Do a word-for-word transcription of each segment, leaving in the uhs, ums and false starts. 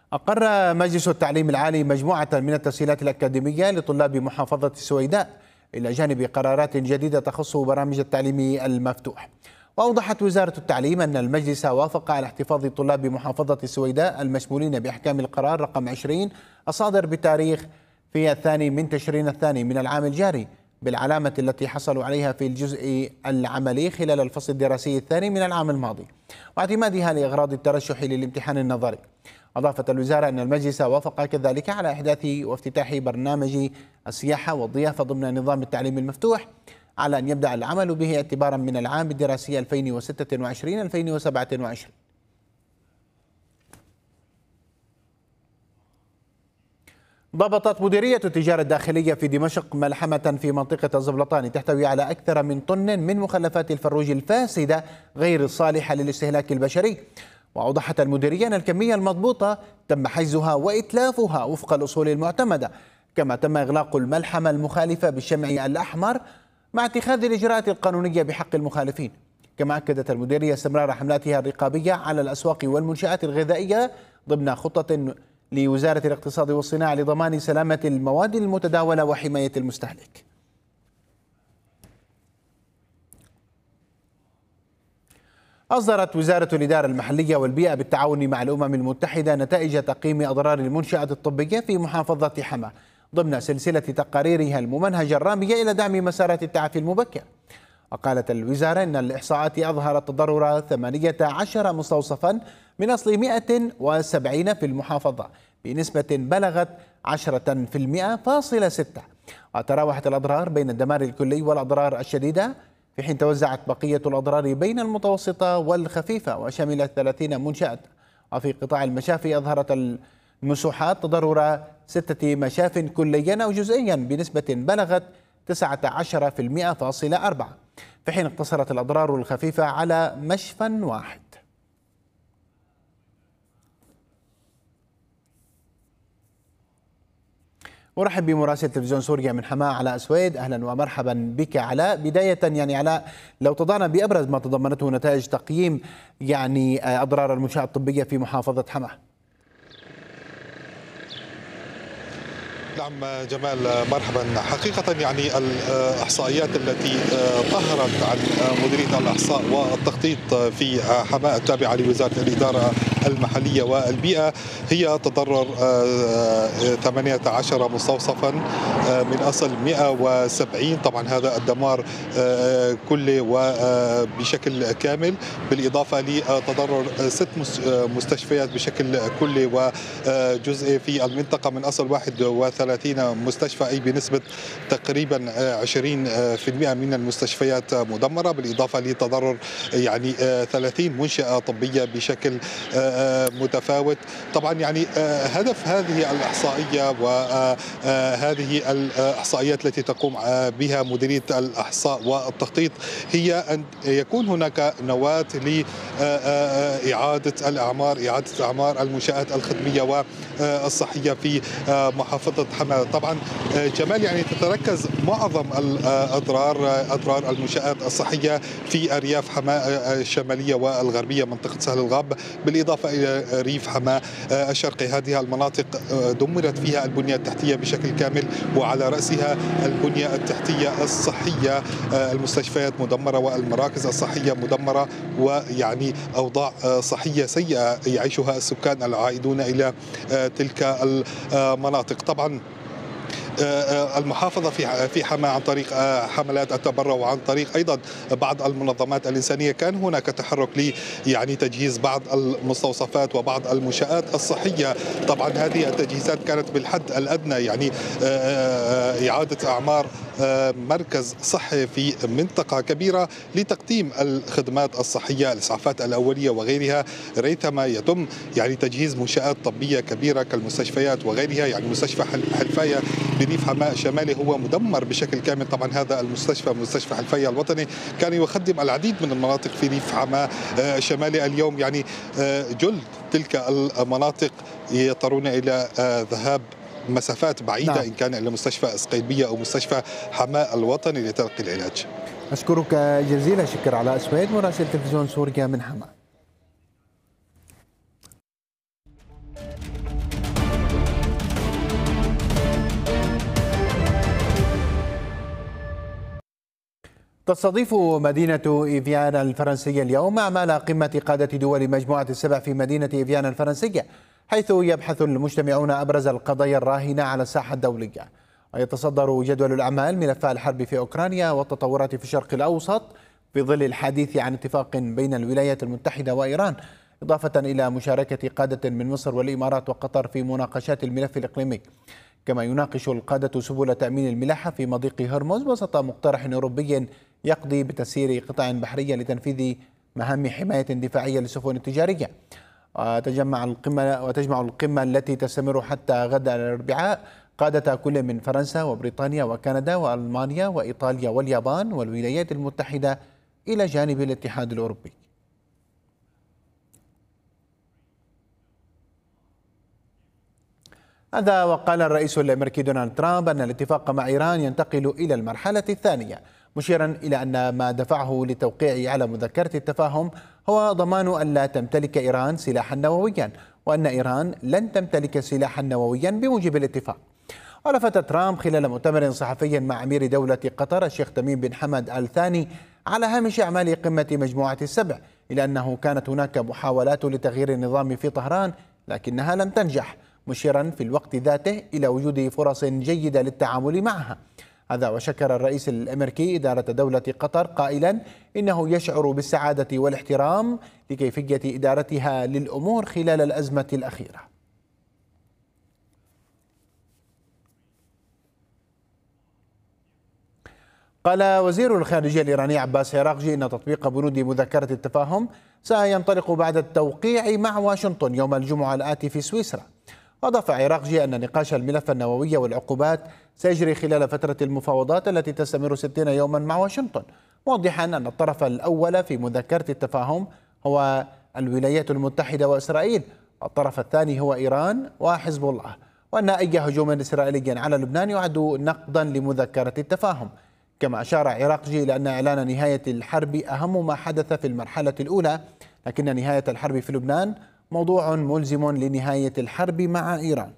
أقر مجلس التعليم العالي مجموعة من التسهيلات الأكاديمية لطلاب محافظة السويداء إلى جانب قرارات جديدة تخص برامج التعليم المفتوح. وأوضحت وزارة التعليم أن المجلس وافق على احتفاظ طلاب محافظة السويداء المشمولين بأحكام القرار رقم عشرين الصادر بتاريخ في الثاني من تشرين الثاني من العام الجاري بالعلامة التي حصلوا عليها في الجزء العملي خلال الفصل الدراسي الثاني من العام الماضي، واعتمادها لأغراض الترشح للامتحان النظري. أضافت الوزارة أن المجلس وافق كذلك على إحداث وافتتاح برنامج السياحة والضيافة ضمن نظام التعليم المفتوح، على أن يبدأ العمل به اعتبارا من العام الدراسي ألفين وستة وعشرين ألفين وسبعة وعشرين. ضبطت مديرية التجارة الداخلية في دمشق ملحمة في منطقة الزبلطاني تحتوي على أكثر من طن من مخلفات الفروج الفاسدة غير الصالحة للاستهلاك البشري. وأوضحت المديرية أن الكمية المضبوطة تم حجزها وإتلافها وفق الأصول المعتمدة، كما تم إغلاق الملحمة المخالفة بالشمع الأحمر مع اتخاذ الإجراءات القانونية بحق المخالفين. كما أكدت المديرية استمرار حملاتها الرقابية على الأسواق والمنشآت الغذائية ضمن خطة لوزارة الاقتصاد والصناعة لضمان سلامة المواد المتداولة وحماية المستهلك. أصدرت وزارة الإدارة المحلية والبيئة بالتعاون مع الأمم المتحدة نتائج تقييم أضرار المنشآت الطبية في محافظة حماة ضمن سلسلة تقاريرها الممنهجة الرامية إلى دعم مسارات التعافي المبكر. وقالت الوزارة أن الإحصاءات أظهرت تضرر ثمانية عشر مستوصفا من أصل مئة وسبعين في المحافظة بنسبة بلغت عشرة في المئة فاصلة ستة. وتراوحت الأضرار بين الدمار الكلي والأضرار الشديدة، في حين توزعت بقية الأضرار بين المتوسطة والخفيفة وشملت ثلاثين منشأة. وفي قطاع المشافي أظهرت المسوحات تضرر ستة مشاف كليا أو جزئيا بنسبة بلغت تسعة عشر في المئة فاصلة أربعة، في حين اقتصرت الأضرار الخفيفة على مشفى واحد. ارحب بمراسل تلفزيون سوريا من حماة علاء سويد. اهلا ومرحبا بك علاء. بدايه يعني علاء، لو تضعنا بابرز ما تضمنته نتائج تقييم يعني اضرار المنشآت الطبيه في محافظه حماة. نعم جمال، مرحبا. حقيقة يعني الإحصائيات التي ظهرت عن مديرية الإحصاء والتخطيط في حماة التابعة لوزارة الإدارة المحلية والبيئة هي تضرر ثمانية عشر مستوصفا من أصل مئة وسبعين. طبعا هذا الدمار كلي وبشكل كامل، بالإضافة لتضرر ست مستشفيات بشكل كلي وجزئي في المنطقة من أصل واحد وثلاثين مستشفى، أي بنسبة تقريبا عشرين في المئة من المستشفيات مدمرة، بالإضافة لتضرر يعني ثلاثين منشأة طبية بشكل متفاوت. طبعا يعني هدف هذه الإحصائية وهذه الإحصائيات التي تقوم بها مديرية الإحصاء والتخطيط هي أن يكون هناك نواة لإعادة الأعمار إعادة أعمار المنشآت الخدمية والصحية في محافظة حماة. طبعا جمال، يعني تتركز معظم الأضرار أضرار المنشآت الصحية في أرياف حماة الشمالية والغربية، منطقة سهل الغاب، بالإضافة إلى ريف حماة الشرقي. هذه المناطق دمرت فيها البنية التحتية بشكل كامل، وعلى رأسها البنية التحتية الصحية. المستشفيات مدمرة والمراكز الصحية مدمرة، ويعني أوضاع صحية سيئة يعيشها السكان العائدون إلى تلك المناطق. طبعا المحافظة في في حماة عن طريق حملات التبرع وعن طريق أيضا بعض المنظمات الإنسانية كان هناك تحرك ل يعني تجهيز بعض المستوصفات وبعض المنشآت الصحية. طبعا هذه التجهيزات كانت بالحد الأدنى، يعني إعادة أعمار مركز صحي في منطقة كبيرة لتقديم الخدمات الصحية، الإسعافات الأولية وغيرها، ريثما يتم يعني تجهيز منشآت طبية كبيرة كالمستشفيات وغيرها. يعني مستشفى حلفاية بريف حماة الشمالي هو مدمر بشكل كامل. طبعا هذا المستشفى مستشفى حلفاية الوطني كان يخدم العديد من المناطق في ريف حماة الشمالي. اليوم يعني جل تلك المناطق يضطرون إلى ذهاب مسافات بعيدة. نعم. إن كان إلى مستشفى اسقيلبية أو مستشفى حماة الوطني لتلقي العلاج. أشكرك جزيلا شكر علاء سويد مراسل تلفزيون سوريا من حماة. تستضيف مدينة إيفيان الفرنسية اليوم أعمال قمة قادة دول مجموعة السبع في مدينة إيفيان الفرنسية، حيث يبحث المجتمعون أبرز القضايا الراهنة على الساحة الدولية. ويتصدر جدول الأعمال ملف الحرب في أوكرانيا والتطورات في الشرق الأوسط في ظل الحديث عن اتفاق بين الولايات المتحدة وإيران، إضافة إلى مشاركة قادة من مصر والإمارات وقطر في مناقشات الملف الإقليمي. كما يناقش القادة سبل تأمين الملاحة في مضيق هرمز وسط مقترح أوروبي يقضي بتسيير قطع بحرية لتنفيذ مهام حماية دفاعية للسفن التجارية. وتجمع القمة وتجمع القمة التي تستمر حتى غد الأربعاء قادة كل من فرنسا وبريطانيا وكندا وألمانيا وإيطاليا واليابان والولايات المتحدة إلى جانب الاتحاد الأوروبي. هذا وقال الرئيس الأمريكي دونالد ترامب أن الاتفاق مع إيران ينتقل إلى المرحلة الثانية، مشيرا إلى أن ما دفعه للتوقيع على مذكرة التفاهم هو ضمان أن لا تمتلك إيران سلاحا نوويا، وأن إيران لن تمتلك سلاحا نوويا بموجب الاتفاق. ولفت ترامب خلال مؤتمر صحفي مع أمير دولة قطر الشيخ تميم بن حمد آل ثاني على هامش أعمال قمة مجموعة السبع إلى أنه كانت هناك محاولات لتغيير النظام في طهران لكنها لم تنجح، مشيرا في الوقت ذاته إلى وجود فرص جيدة للتعامل معها. هذا وشكر الرئيس الأمريكي إدارة دولة قطر قائلا إنه يشعر بالسعادة والاحترام لكيفية إدارتها للأمور خلال الأزمة الأخيرة. قال وزير الخارجية الإيراني عباس عراقجي إن تطبيق بنود مذكرة التفاهم سينطلق بعد التوقيع مع واشنطن يوم الجمعة الآتي في سويسرا. أضاف عراقجي أن نقاش الملف النووي والعقوبات سيجري خلال فترة المفاوضات التي تستمر ستين يوما مع واشنطن، موضحا أن الطرف الأول في مذكرة التفاهم هو الولايات المتحدة وإسرائيل، والطرف الثاني هو إيران وحزب الله، وأن أي هجوم إسرائيلي على لبنان يعد نقضا لمذكرة التفاهم. كما أشار عراقجي إلى أن إعلان نهاية الحرب أهم ما حدث في المرحلة الأولى، لكن نهاية الحرب في لبنان موضوع ملزم لنهاية الحرب مع إيران.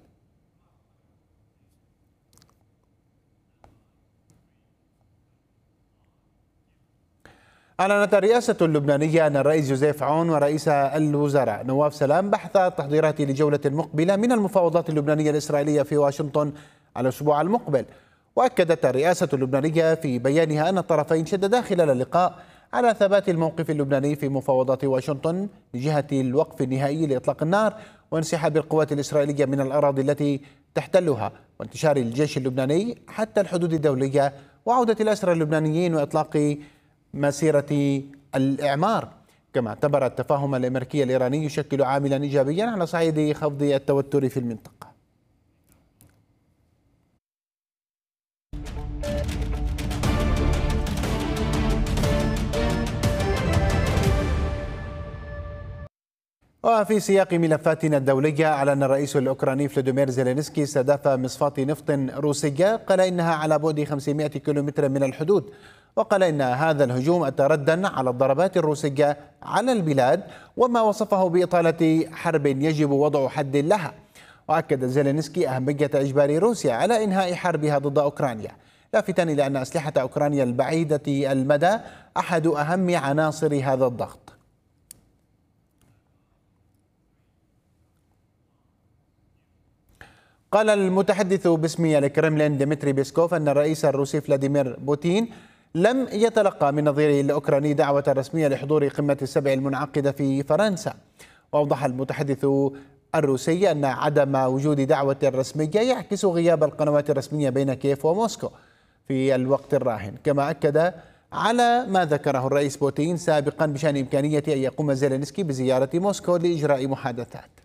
أعلنت الرئاسة اللبنانية أن الرئيس جوزيف عون ورئيس الوزراء نواف سلام بحث التحضيرات لجولة مقبلة من المفاوضات اللبنانية الإسرائيلية في واشنطن على الأسبوع المقبل. وأكدت الرئاسة اللبنانية في بيانها أن الطرفين شددا خلال اللقاء على ثبات الموقف اللبناني في مفاوضات واشنطن لجهة الوقف النهائي لإطلاق النار وانسحاب القوات الإسرائيلية من الأراضي التي تحتلها وانتشار الجيش اللبناني حتى الحدود الدولية وعودة الأسرى اللبنانيين وإطلاق مسيرة الإعمار. كما اعتبر التفاهم الأمريكي الإيراني يشكل عاملا إيجابيا على صعيد خفض التوتر في المنطقة. وفي سياق ملفاتنا الدولية، أعلن الرئيس الأوكراني فلاديمير زيلينسكي استهداف مصفاة نفط روسية قال إنها على بعد خمسمائة كيلومتر من الحدود، وقال إن هذا الهجوم أتى ردا على الضربات الروسية على البلاد وما وصفه بإطالة حرب يجب وضع حد لها. وأكد زيلينسكي أهمية إجبار روسيا على إنهاء حربها ضد أوكرانيا، لافتا إلى أن أسلحة أوكرانيا البعيدة المدى أحد أهم عناصر هذا الضغط. قال المتحدث باسم الكرملين ديمتري بيسكوف أن الرئيس الروسي فلاديمير بوتين لم يتلقى من نظيره الأوكراني دعوة رسمية لحضور قمة السبع المنعقدة في فرنسا. وأوضح المتحدث الروسي أن عدم وجود دعوة رسمية يعكس غياب القنوات الرسمية بين كييف وموسكو في الوقت الراهن. كما أكد على ما ذكره الرئيس بوتين سابقا بشأن إمكانية أن يقوم زيلينسكي بزيارة موسكو لإجراء محادثات.